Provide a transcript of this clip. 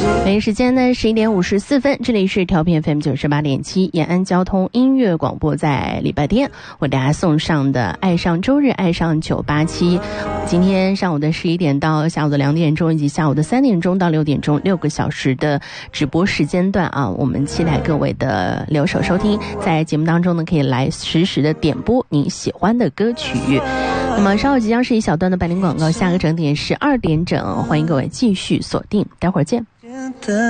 北京时间呢11点54分，这里是调频 FM 98.7延安交通音乐广播，在礼拜天为大家送上的爱上周日爱上987，今天上午的11点到下午的2点钟，以及下午的3点钟到6点钟，6个小时的直播时间段啊，我们期待各位的留守收听，在节目当中呢可以来实时的点播你喜欢的歌曲。那么稍后即将是一小段的百灵广告，下个整点是2点整，欢迎各位继续锁定，待会儿见。